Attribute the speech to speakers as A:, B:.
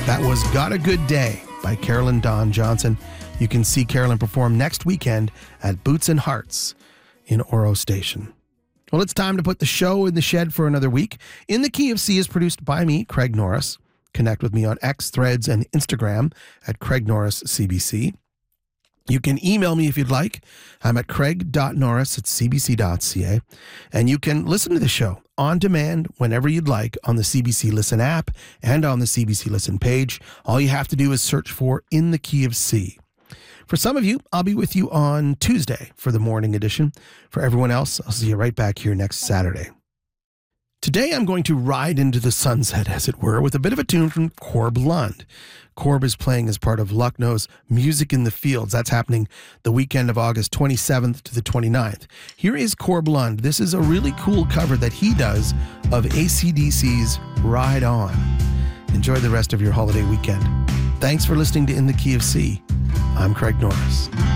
A: That was Got a Good Day by Carolyn Dawn Johnson. You can see Carolyn perform next weekend at Boots and Hearts in Oro Station. Well, it's time to put the show in the shed for another week. In the Key of C is produced by me, Craig Norris. Connect with me on X, Threads, and Instagram at Craig Norris CBC. You can email me if you'd like. I'm at craig.norris@cbc.ca. And you can listen to the show on demand whenever you'd like on the CBC Listen app and on the CBC Listen page. All you have to do is search for In the Key of C. For some of you, I'll be with you on Tuesday for the morning edition. For everyone else, I'll see you right back here next Saturday. Today, I'm going to ride into the sunset, as it were, with a bit of a tune from Corb Lund. Corb is playing as part of Lucknow's Music in the Fields. That's happening the weekend of August 27th to the 29th. Here is Corb Lund. This is a really cool cover that he does of AC/DC's Ride On. Enjoy the rest of your holiday weekend. Thanks for listening to In the Key of C. I'm Craig Norris.